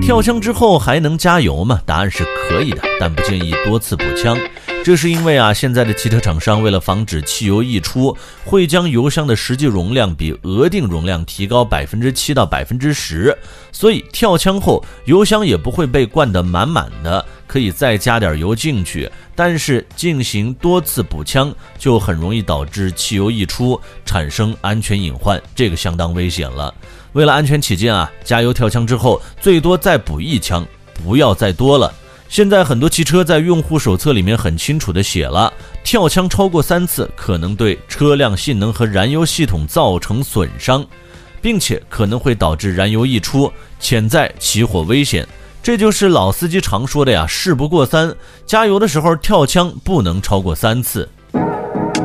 跳枪之后还能加油吗？答案是可以的，但不建议多次补枪。这是因为现在的汽车厂商为了防止汽油溢出，会将油箱的实际容量比额定容量提高7%到10%，所以跳枪后油箱也不会被灌得满满的，可以再加点油进去。但是进行多次补枪就很容易导致汽油溢出，产生安全隐患，这个相当危险了。为了安全起见加油跳枪之后最多再补1枪，不要再多了。现在很多汽车在用户手册里面很清楚地写了，跳枪超过3次可能对车辆性能和燃油系统造成损伤，并且可能会导致燃油溢出，潜在起火危险。这就是老司机常说的事不过3，加油的时候跳枪不能超过3次。